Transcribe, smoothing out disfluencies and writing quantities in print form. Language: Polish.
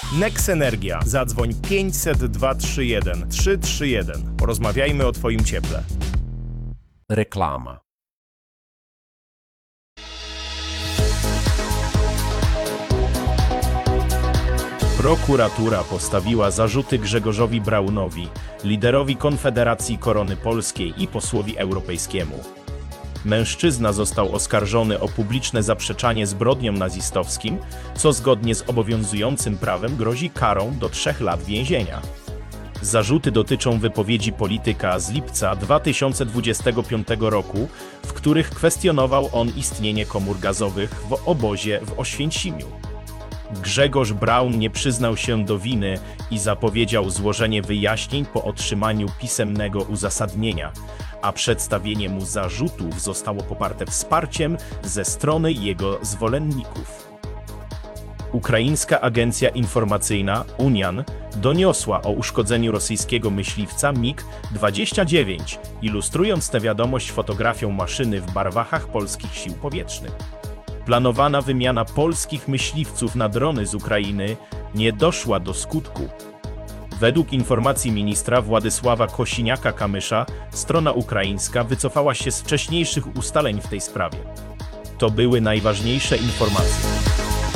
Nex Energia. Zadzwoń 500 231 331. Porozmawiajmy o Twoim cieple. Reklama. Prokuratura postawiła zarzuty Grzegorzowi Braunowi, liderowi Konfederacji Korony Polskiej i posłowi europejskiemu. Mężczyzna został oskarżony o publiczne zaprzeczanie zbrodniom nazistowskim, co zgodnie z obowiązującym prawem grozi karą do 3 lat więzienia. Zarzuty dotyczą wypowiedzi polityka z lipca 2025 roku, w których kwestionował on istnienie komór gazowych w obozie w Oświęcimiu. Grzegorz Braun nie przyznał się do winy i zapowiedział złożenie wyjaśnień po otrzymaniu pisemnego uzasadnienia, a przedstawienie mu zarzutów zostało poparte wsparciem ze strony jego zwolenników. Ukraińska agencja informacyjna Unian doniosła o uszkodzeniu rosyjskiego myśliwca MiG-29, ilustrując tę wiadomość fotografią maszyny w barwachach polskich sił powietrznych. Planowana wymiana polskich myśliwców na drony z Ukrainy nie doszła do skutku. Według informacji ministra Władysława Kosiniaka-Kamysza strona ukraińska wycofała się z wcześniejszych ustaleń w tej sprawie. To były najważniejsze informacje.